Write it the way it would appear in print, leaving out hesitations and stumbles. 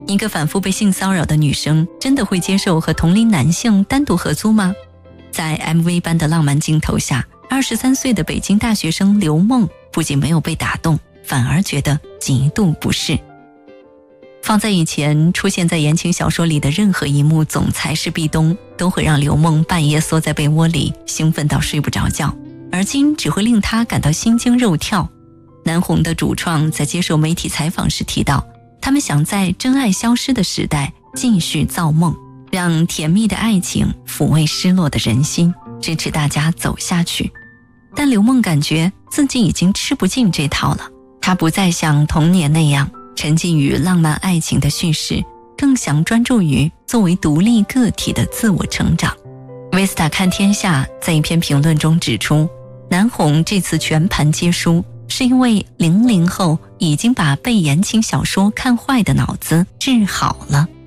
一个反复被性骚扰的女生真的会接受和同龄男性单独合租吗？在 MV 般的浪漫镜头下，23岁的北京大学生刘梦不仅没有被打动，反而觉得极度不适。放在以前，出现在言情小说里的任何一幕总裁是壁咚，都会让刘梦半夜缩在被窝里兴奋到睡不着觉，而今只会令她感到心惊肉跳。南红的主创在接受媒体采访时提到，他们想在真爱消失的时代继续造梦，让甜蜜的爱情抚慰失落的人心，支持大家走下去。但刘梦感觉自己已经吃不进这套了，她不再像童年那样沉浸于浪漫爱情的叙事，更想专注于作为独立个体的自我成长。Vista 看天下在一篇评论中指出，南红这次全盘皆输，是因为00后已经把被言情小说看坏的脑子治好了。